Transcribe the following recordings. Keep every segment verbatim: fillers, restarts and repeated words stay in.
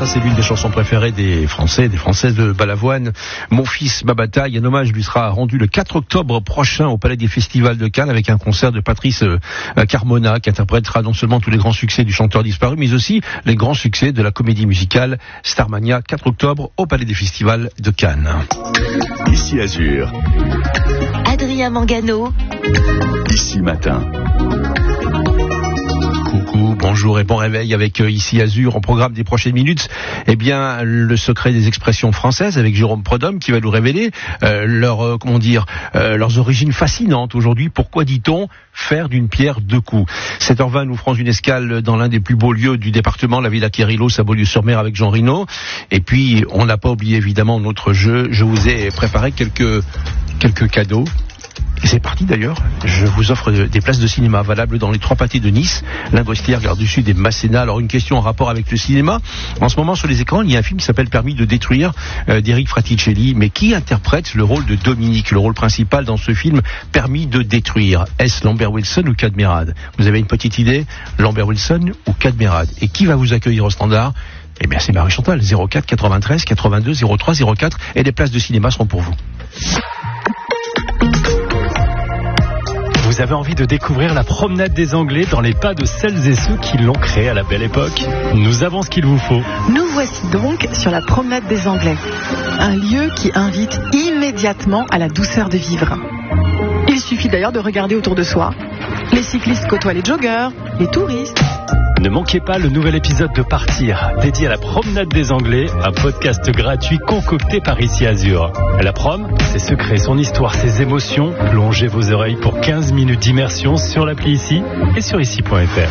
ça c'est l'une des chansons préférées des Français, des Françaises de Balavoine. Mon fils, ma bataille, un hommage lui sera rendu le quatre octobre prochain au Palais des Festivals de Cannes avec un concert de Patrice euh, Carmona qui interprétera non seulement tous les grands succès du chanteur disparu, mais aussi les grands succès de la comédie musicale Starmania, quatre octobre au Palais des Festivals de Cannes. Ici Azur. Adrien Mangano. Ici Matin. Coucou, bonjour et bon réveil avec euh, Ici Azur. En programme des prochaines minutes, eh bien, le secret des expressions françaises avec Jérôme Prudhomme qui va nous révéler euh, leur, euh, comment dire, euh, leurs origines fascinantes aujourd'hui. Pourquoi dit-on faire d'une pierre deux coups? sept heures vingt, nous ferons une escale dans l'un des plus beaux lieux du département, la Villa Quérilos à Beaulieu-sur-Mer avec Jean Rino. Et puis, on n'a pas oublié évidemment notre jeu. Je vous ai préparé quelques, quelques cadeaux. Et c'est parti d'ailleurs, je vous offre des places de cinéma valables dans les trois pâtés de Nice, Lingostière, Gare du Sud et Masséna. Alors une question en rapport avec le cinéma. En ce moment sur les écrans, il y a un film qui s'appelle Permis de détruire euh, d'Eric Fraticelli. Mais qui interprète le rôle de Dominique, le rôle principal dans ce film Permis de détruire? Est-ce Lambert Wilson ou Cadmerade? Vous avez une petite idée? Lambert Wilson ou Cadmerade? Et qui va vous accueillir au standard? Eh bien c'est Marie Chantal, zéro quatre quatre-vingt-treize quatre-vingt-deux zéro trois zéro quatre, et les places de cinéma seront pour vous. Vous avez envie de découvrir la promenade des Anglais dans les pas de celles et ceux qui l'ont créée à la belle époque? Nous avons ce qu'il vous faut. Nous voici donc sur la promenade des Anglais, un lieu qui invite immédiatement à la douceur de vivre. Il suffit d'ailleurs de regarder autour de soi. Les cyclistes côtoient les joggeurs, les touristes. Ne manquez pas le nouvel épisode de Partir, dédié à la promenade des Anglais, un podcast gratuit concocté par Ici Azur. La prom, ses secrets, son histoire, ses émotions. Plongez vos oreilles pour quinze minutes d'immersion sur l'appli Ici et sur ici point f r.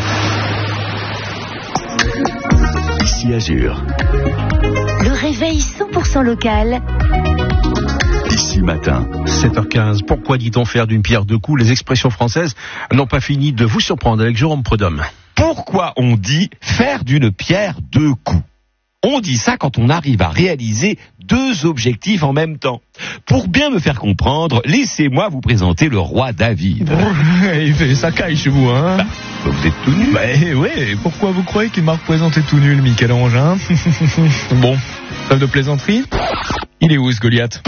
Ici Azur. Le réveil cent pour cent local. Ici Matin. sept heures quinze. Pourquoi dit-on faire d'une pierre deux coups? Les expressions françaises n'ont pas fini de vous surprendre avec Jérôme Prudhomme. Pourquoi on dit faire d'une pierre deux coups? On dit ça quand on arrive à réaliser deux objectifs en même temps. Pour bien me faire comprendre, laissez-moi vous présenter le roi David. Il fait sa caille chez vous, hein? Bah, vous êtes tout nu. Bah ouais, pourquoi vous croyez qu'il m'a représenté tout nul, Michel-Ange, hein? Bon, trêve de plaisanterie. Il est où ce Goliath?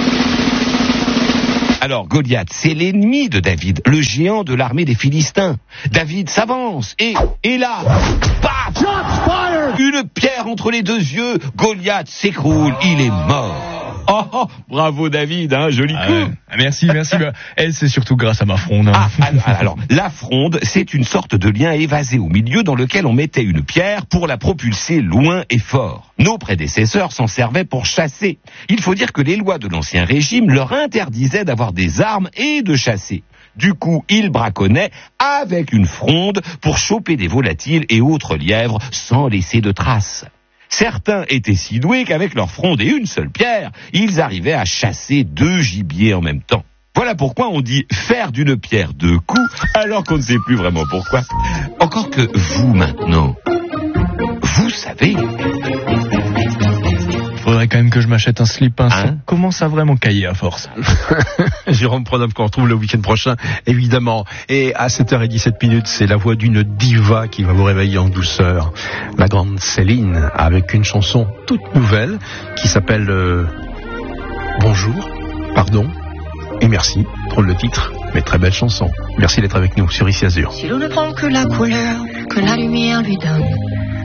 Alors Goliath, c'est l'ennemi de David, le géant de l'armée des Philistins. David s'avance et, et là, paf, une pierre entre les deux yeux, Goliath s'écroule, il est mort. Oh, oh bravo David, hein, joli coup. Ah ouais. Merci, merci. bah, elle, c'est surtout grâce à ma fronde. Hein. Ah, alors, alors, la fronde, c'est une sorte de lien évasé au milieu dans lequel on mettait une pierre pour la propulser loin et fort. Nos prédécesseurs s'en servaient pour chasser. Il faut dire que les lois de l'Ancien Régime leur interdisaient d'avoir des armes et de chasser. Du coup, ils braconnaient avec une fronde pour choper des volatiles et autres lièvres sans laisser de traces. Certains étaient si doués qu'avec leur fronde et une seule pierre, ils arrivaient à chasser deux gibiers en même temps. Voilà pourquoi on dit faire d'une pierre deux coups, alors qu'on ne sait plus vraiment pourquoi. Encore que vous, maintenant, vous savez... Faudrait quand même que je m'achète un slip, hein. Ça Hein commence à vraiment cailler à force. Jérôme Prudhomme qu'on retrouve le week-end prochain, évidemment. Et à sept heures dix-sept minutes, c'est la voix d'une diva qui va vous réveiller en douceur. La grande Céline, avec une chanson toute nouvelle qui s'appelle euh, Bonjour, pardon et merci. Drôle le titre, mais très belle chanson. Merci d'être avec nous sur Ici Azur. Si l'on ne prend que la couleur que la lumière lui donne,